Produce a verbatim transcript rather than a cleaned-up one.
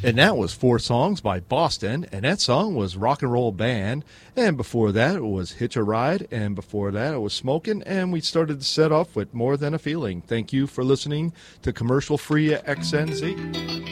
And that was four songs by Boston, and that song was Rock and Roll Band. And before that, it was Hitch a Ride, and before that, it was Smokin', and we started the set off with More Than a Feeling. Thank you for listening to Commercial Free X N Z.